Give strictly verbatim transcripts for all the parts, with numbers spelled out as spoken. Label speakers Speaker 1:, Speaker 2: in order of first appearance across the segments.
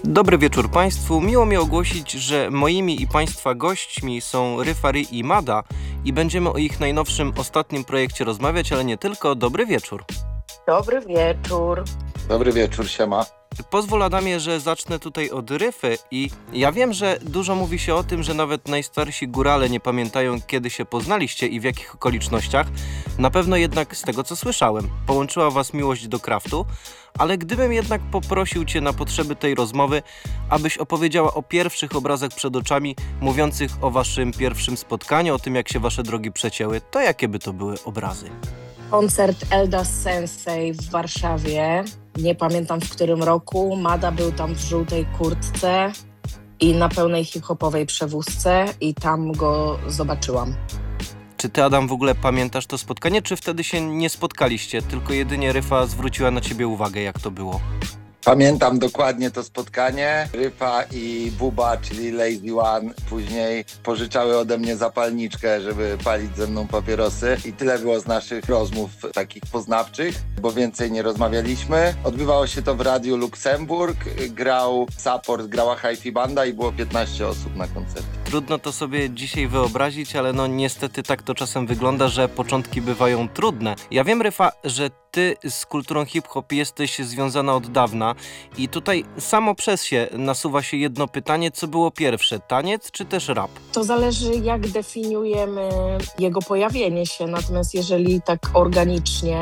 Speaker 1: Dobry wieczór Państwu. Miło mi ogłosić, że moimi i Państwa gośćmi są Ryfa i Mada i będziemy o ich najnowszym, ostatnim projekcie rozmawiać, ale nie tylko. Dobry wieczór.
Speaker 2: Dobry wieczór.
Speaker 3: Dobry wieczór, siema.
Speaker 1: Pozwól, Adamie, że zacznę tutaj od Ryfy i ja wiem, że dużo mówi się o tym, że nawet najstarsi górale nie pamiętają, kiedy się poznaliście i w jakich okolicznościach. Na pewno jednak z tego, co słyszałem, połączyła was miłość do kraftu, ale gdybym jednak poprosił cię na potrzeby tej rozmowy, abyś opowiedziała o pierwszych obrazach przed oczami, mówiących o waszym pierwszym spotkaniu, o tym, jak się wasze drogi przecięły, to jakie by to były obrazy?
Speaker 2: Koncert Elda Sensei w Warszawie. Nie pamiętam w którym roku. Mada był tam w żółtej kurtce i na pełnej hip-hopowej przewózce i tam go zobaczyłam.
Speaker 1: Czy ty, Adam, w ogóle pamiętasz to spotkanie, czy wtedy się nie spotkaliście, tylko jedynie Ryfa zwróciła na ciebie uwagę, jak to było?
Speaker 3: Pamiętam dokładnie to spotkanie. Ryfa i Buba, czyli Lazy One, później pożyczały ode mnie zapalniczkę, żeby palić ze mną papierosy. I tyle było z naszych rozmów takich poznawczych, bo więcej nie rozmawialiśmy. Odbywało się to w Radiu Luksemburg. Grał support, grała Hi-Fi Banda i było piętnaście osób na koncercie.
Speaker 1: Trudno to sobie dzisiaj wyobrazić, ale no niestety tak to czasem wygląda, że początki bywają trudne. Ja wiem, Ryfa, że ty z kulturą hip-hop jesteś związana od dawna i tutaj samo przez się nasuwa się jedno pytanie, co było pierwsze, taniec czy też rap?
Speaker 2: To zależy, jak definiujemy jego pojawienie się, natomiast jeżeli tak organicznie,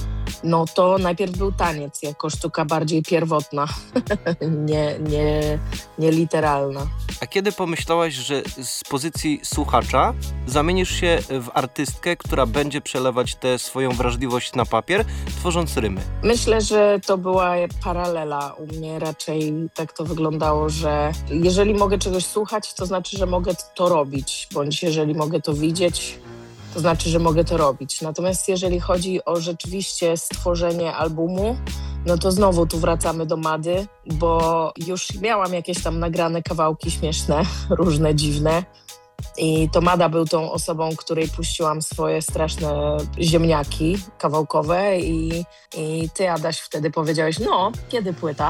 Speaker 2: no to najpierw był taniec jako sztuka bardziej pierwotna, nie, nie, nie literalna.
Speaker 1: A kiedy pomyślałaś, że z pozycji słuchacza zamienisz się w artystkę, która będzie przelewać tę swoją wrażliwość na papier, tworząc rymy?
Speaker 2: Myślę, że to była paralela. U mnie raczej tak to wyglądało, że jeżeli mogę czegoś słuchać, to znaczy, że mogę to robić, bądź jeżeli mogę to widzieć, to znaczy, że mogę to robić. Natomiast jeżeli chodzi o rzeczywiście stworzenie albumu, no to znowu tu wracamy do Mady, bo już miałam jakieś tam nagrane kawałki śmieszne, różne, dziwne. I to Mada był tą osobą, której puściłam swoje straszne ziemniaki kawałkowe i, i ty, Adaś, wtedy powiedziałeś, no, kiedy płyta?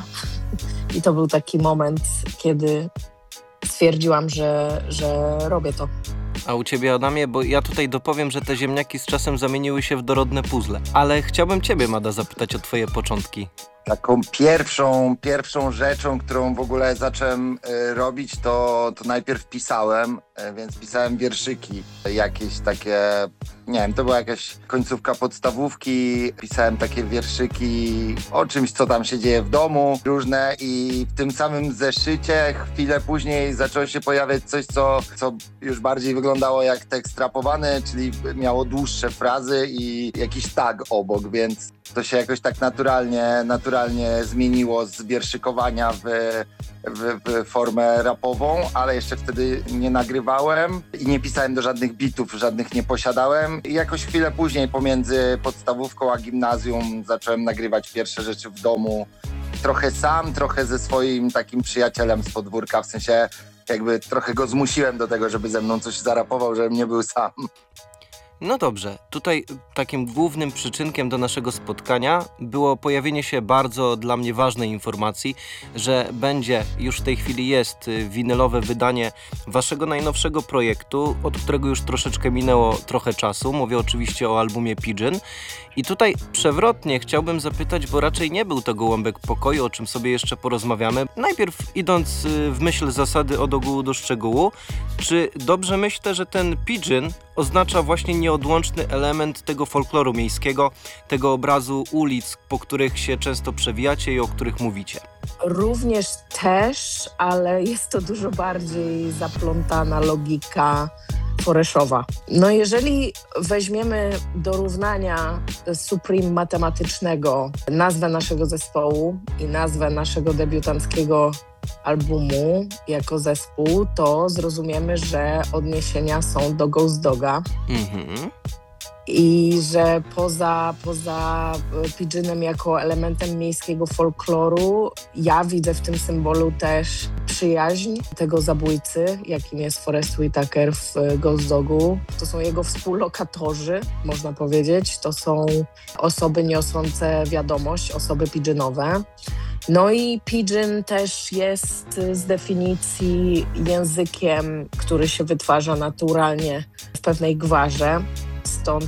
Speaker 2: I to był taki moment, kiedy stwierdziłam, że, że robię to.
Speaker 1: A u ciebie, Adamie, bo ja tutaj dopowiem, że te ziemniaki z czasem zamieniły się w dorodne puzzle. Ale chciałbym ciebie, Mada, zapytać o twoje początki.
Speaker 3: Taką pierwszą, pierwszą rzeczą, którą w ogóle zacząłem y, robić, to, to najpierw pisałem, y, więc pisałem wierszyki, jakieś takie, nie wiem, to była jakaś końcówka podstawówki, pisałem takie wierszyki o czymś, co tam się dzieje w domu, różne i w tym samym zeszycie chwilę później zaczęło się pojawiać coś, co, co już bardziej wyglądało jak tekst rapowany, czyli miało dłuższe frazy i jakiś tag obok, więc to się jakoś tak naturalnie, naturalnie zmieniło z wierszykowania w, w, w formę rapową, ale jeszcze wtedy nie nagrywałem i nie pisałem do żadnych bitów, żadnych nie posiadałem. I jakoś chwilę później pomiędzy podstawówką a gimnazjum zacząłem nagrywać pierwsze rzeczy w domu. Trochę sam, trochę ze swoim takim przyjacielem z podwórka, w sensie jakby trochę go zmusiłem do tego, żeby ze mną coś zarapował, żebym nie był sam.
Speaker 1: No dobrze, tutaj takim głównym przyczynkiem do naszego spotkania było pojawienie się bardzo dla mnie ważnej informacji, że będzie, już w tej chwili jest winylowe wydanie waszego najnowszego projektu, od którego już troszeczkę minęło trochę czasu. Mówię oczywiście o albumie Pigeon. I tutaj przewrotnie chciałbym zapytać, bo raczej nie był to gołąbek pokoju, o czym sobie jeszcze porozmawiamy. Najpierw idąc w myśl zasady od ogółu do szczegółu, czy dobrze myślę, że ten Pigeon oznacza właśnie nieodłączny element tego folkloru miejskiego, tego obrazu ulic, po których się często przewijacie i o których mówicie?
Speaker 2: Również też, ale jest to dużo bardziej zaplątana logika foreszowa. No jeżeli weźmiemy do równania Supreme matematycznego nazwę naszego zespołu i nazwę naszego debiutanckiego albumu jako zespół, to zrozumiemy, że odniesienia są do Ghost Doga. Mhm. I że poza, poza Pigeonem jako elementem miejskiego folkloru ja widzę w tym symbolu też przyjaźń tego zabójcy, jakim jest Forest Whitaker w Ghost Dogu. To są jego współlokatorzy, można powiedzieć. To są osoby niosące wiadomość, osoby pidginowe. No i pidgin też jest z definicji językiem, który się wytwarza naturalnie w pewnej gwarze, stąd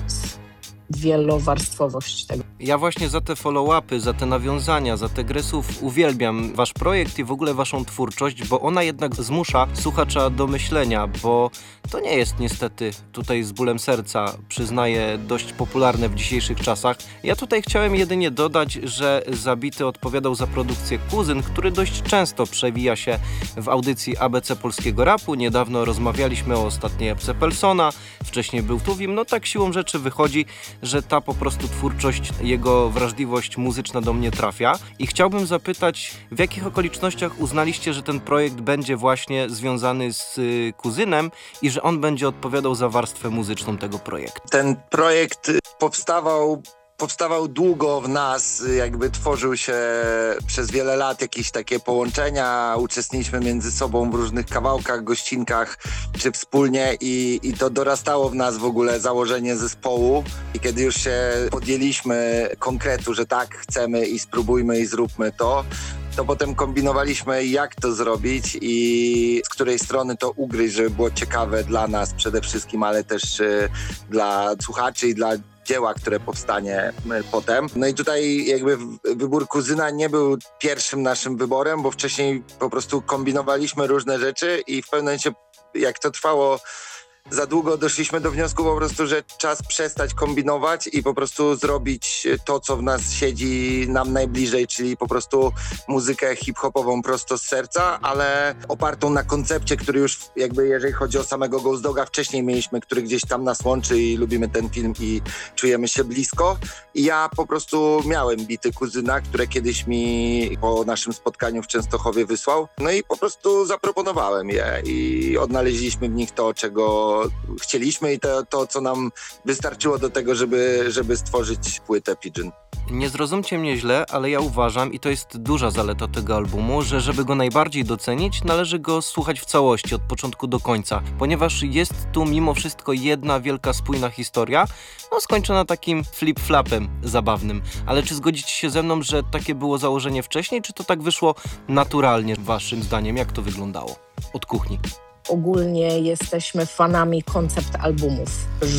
Speaker 2: wielowarstwowość tego.
Speaker 1: Ja właśnie za te follow-upy, za te nawiązania, za te grę słów uwielbiam wasz projekt i w ogóle waszą twórczość, bo ona jednak zmusza słuchacza do myślenia, bo to nie jest niestety, tutaj z bólem serca przyznaję, dość popularne w dzisiejszych czasach. Ja tutaj chciałem jedynie dodać, że Zabity odpowiadał za produkcję Kuzyn, który dość często przewija się w audycji A B C Polskiego Rapu. Niedawno rozmawialiśmy o ostatniej epce Pelsona, wcześniej był Tuwim. No tak siłą rzeczy wychodzi, że ta po prostu twórczość, jego wrażliwość muzyczna do mnie trafia. I chciałbym zapytać, w jakich okolicznościach uznaliście, że ten projekt będzie właśnie związany z y, Kuzynem i że on będzie odpowiadał za warstwę muzyczną tego projektu?
Speaker 3: Ten projekt powstawał Powstawał długo w nas, jakby tworzył się przez wiele lat jakieś takie połączenia, uczestniczyliśmy między sobą w różnych kawałkach, gościnkach czy wspólnie i, i to dorastało w nas w ogóle założenie zespołu i kiedy już się podjęliśmy konkretu, że tak chcemy i spróbujmy i zróbmy to, to potem kombinowaliśmy, jak to zrobić i z której strony to ugryźć, żeby było ciekawe dla nas przede wszystkim, ale też y, dla słuchaczy i dla dzieła, które powstanie potem. No i tutaj jakby wybór Kuzyna nie był pierwszym naszym wyborem, bo wcześniej po prostu kombinowaliśmy różne rzeczy i w pewnym momencie, jak to trwało za długo, doszliśmy do wniosku po prostu, że czas przestać kombinować i po prostu zrobić to, co w nas siedzi nam najbliżej, czyli po prostu muzykę hip-hopową prosto z serca, ale opartą na koncepcie, który już jakby, jeżeli chodzi o samego Ghost Doga, wcześniej mieliśmy, który gdzieś tam nas łączy i lubimy ten film i czujemy się blisko. I ja po prostu miałem bity Kuzyna, które kiedyś mi po naszym spotkaniu w Częstochowie wysłał. No i po prostu zaproponowałem je i odnaleźliśmy w nich to, czego chcieliśmy i to, to co nam wystarczyło do tego, żeby, żeby stworzyć płytę Pidgin.
Speaker 1: Nie zrozumcie mnie źle, ale ja uważam, i to jest duża zaleta tego albumu, że żeby go najbardziej docenić, należy go słuchać w całości, od początku do końca, ponieważ jest tu mimo wszystko jedna wielka, spójna historia, no skończona takim flip-flapem zabawnym. Ale czy zgodzicie się ze mną, że takie było założenie wcześniej, czy to tak wyszło naturalnie, waszym zdaniem? Jak to wyglądało? Od kuchni.
Speaker 2: Ogólnie jesteśmy fanami koncept albumów,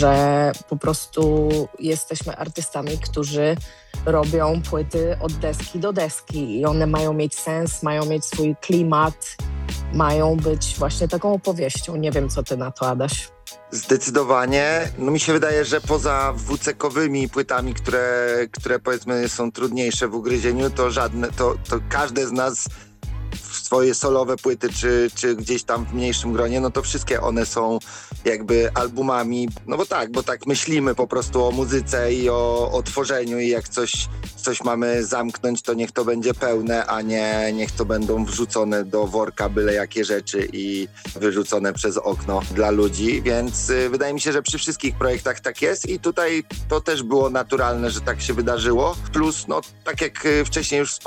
Speaker 2: że po prostu jesteśmy artystami, którzy robią płyty od deski do deski i one mają mieć sens, mają mieć swój klimat, mają być właśnie taką opowieścią. Nie wiem, co ty na to, Adaś.
Speaker 3: Zdecydowanie. No mi się wydaje, że poza W C K-owymi płytami, które, które powiedzmy są trudniejsze w ugryzieniu, to żadne, to, to każde z nas swoje solowe płyty, czy, czy gdzieś tam w mniejszym gronie, no to wszystkie one są jakby albumami, no bo tak, bo tak myślimy po prostu o muzyce i o, o tworzeniu i jak coś, coś mamy zamknąć, to niech to będzie pełne, a nie niech to będą wrzucone do worka byle jakie rzeczy i wyrzucone przez okno dla ludzi, więc y, wydaje mi się, że przy wszystkich projektach tak jest i tutaj to też było naturalne, że tak się wydarzyło, plus no tak jak y, wcześniej już wspomniałem,